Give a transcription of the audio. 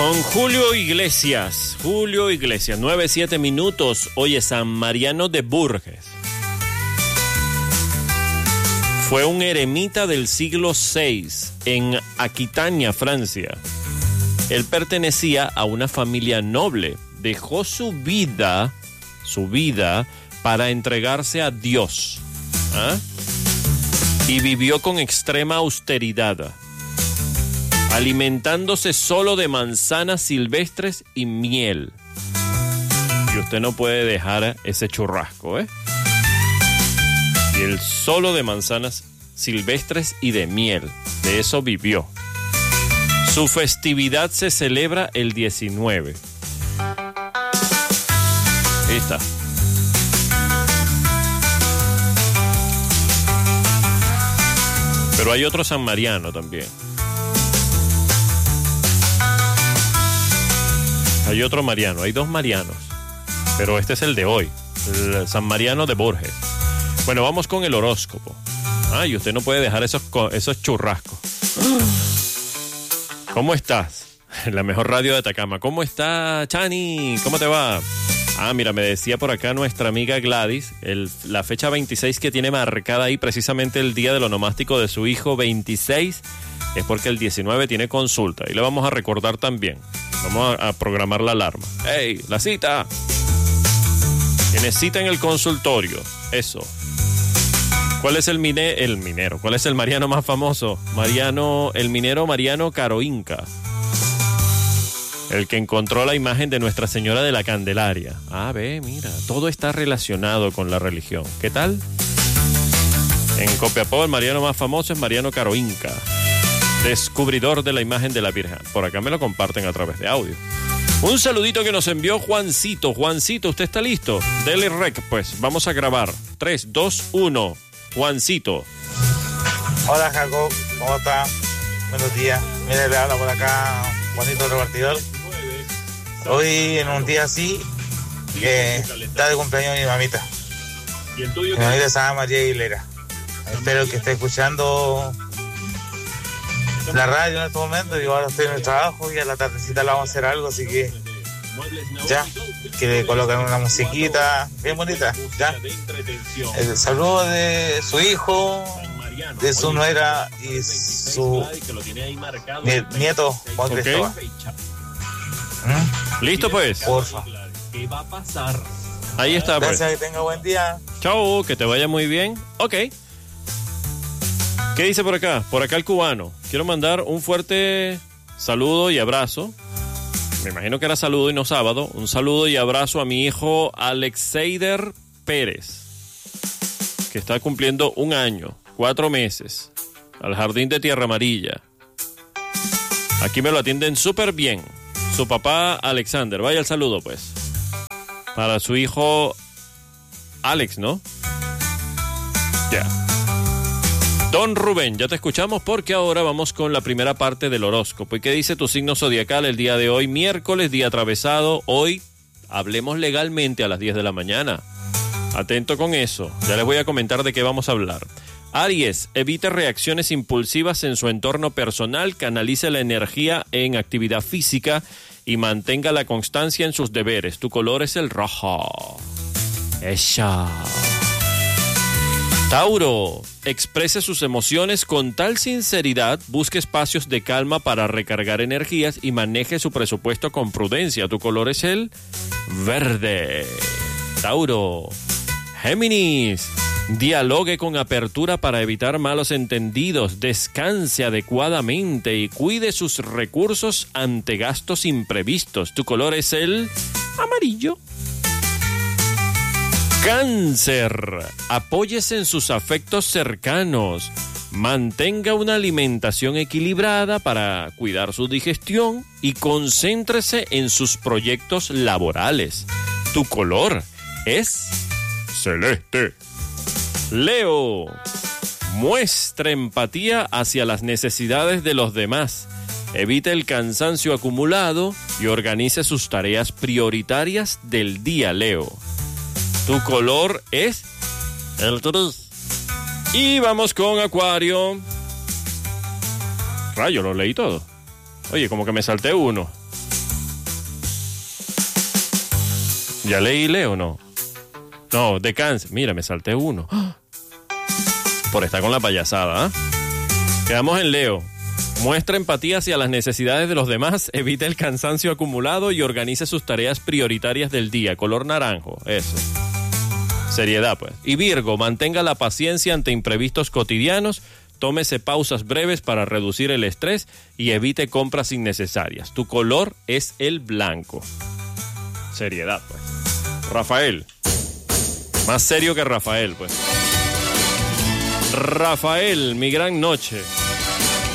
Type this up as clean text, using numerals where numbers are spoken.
Con Julio Iglesias, 9:07 minutos. Oye, San Mariano de Bourges fue un eremita del siglo VI en Aquitania, Francia. Él pertenecía a una familia noble. Dejó su vida para entregarse a Dios. Y vivió con extrema austeridad, alimentándose solo de manzanas silvestres y miel. Y usted no puede dejar ese churrasco, Y él solo de manzanas silvestres y de miel. De eso vivió. Su festividad se celebra el 19. Ahí está. Pero hay otro San Mariano también. Hay otro Mariano, hay dos Marianos, pero este es el de hoy, el San Mariano de Bourges. Bueno, vamos con el horóscopo. Y usted no puede dejar esos churrascos. ¿Cómo estás? La mejor radio de Atacama. ¿Cómo está, Chani? ¿Cómo te va? Mira, me decía por acá nuestra amiga Gladys, la fecha 26 que tiene marcada ahí, precisamente el día del onomástico de su hijo 26, es porque el 19 tiene consulta. Y le vamos a recordar también. Vamos a programar la alarma. ¡Ey, la cita! Tiene cita en el consultorio. Eso. ¿Cuál es el minero? ¿Cuál es el Mariano más famoso? El minero Mariano Caro Inca. El que encontró la imagen de Nuestra Señora de la Candelaria. Mira, todo está relacionado con la religión. ¿Qué tal? En Copiapó el Mariano más famoso es Mariano Caro Inca, descubridor de la imagen de la Virgen. Por acá me lo comparten a través de audio. Un saludito que nos envió Juancito. Juancito, ¿usted está listo? Dele rec, pues. Vamos a grabar. 3, 2, 1. Juancito. Hola, Jacob. ¿Cómo está? Buenos días. Mire, le habla por acá Juanito Repartidor. Hoy, en un día así, está de cumpleaños mi mamita. Mi mamita se llama María Aguilera. Espero que esté escuchando la radio en este momento. Yo ahora estoy en el trabajo y a la tardecita le vamos a hacer algo, así que ya, que le colocan una musiquita bien bonita, ya. El saludo de su hijo, de su nuera y su nieto Juan Cristóbal. Listo, pues. Porfa. Ahí está, pues. Gracias, que tenga buen día. Chao, que te vaya muy bien. Ok. ¿Qué dice por acá? Por acá el cubano. Quiero mandar un fuerte saludo y abrazo. Me imagino que era saludo y no sábado. Un saludo y abrazo a mi hijo Alexeider Pérez, que está cumpliendo 1 año, 4 meses, al Jardín de Tierra Amarilla. Aquí me lo atienden súper bien. Su papá Alexander. Vaya el saludo, pues. Para su hijo Alex, ¿no? Ya. Don Rubén, ya te escuchamos porque ahora vamos con la primera parte del horóscopo. ¿Y qué dice tu signo zodiacal el día de hoy? Miércoles, día atravesado. Hoy hablemos legalmente a las 10 de la mañana. Atento con eso. Ya les voy a comentar de qué vamos a hablar. Aries, evite reacciones impulsivas en su entorno personal, canalice la energía en actividad física y mantenga la constancia en sus deberes. Tu color es el rojo. ¡Esa! Tauro, exprese sus emociones con tal sinceridad, busque espacios de calma para recargar energías y maneje su presupuesto con prudencia. Tu color es el verde. Tauro. Géminis, dialogue con apertura para evitar malos entendidos, descanse adecuadamente y cuide sus recursos ante gastos imprevistos. Tu color es el amarillo. Cáncer, apóyese en sus afectos cercanos, mantenga una alimentación equilibrada para cuidar su digestión y concéntrese en sus proyectos laborales. Tu color es celeste. Leo, muestre empatía hacia las necesidades de los demás, evite el cansancio acumulado y organice sus tareas prioritarias del día, Leo. Tu color es el gris. Y vamos con Acuario. Rayo, lo leí todo. Oye, como que me salté uno. ¿Ya leí Leo o no? No, de cáncer. Mira, me salté uno. Por estar con la payasada, ¿eh? Quedamos en Leo. Muestra empatía hacia las necesidades de los demás, evita el cansancio acumulado y organice sus tareas prioritarias del día. Color naranjo, eso. Seriedad, pues. Y Virgo, mantenga la paciencia ante imprevistos cotidianos, tómese pausas breves para reducir el estrés y evite compras innecesarias. Tu color es el blanco. Seriedad, pues. Rafael. Más serio que Rafael, pues. Rafael, mi gran noche.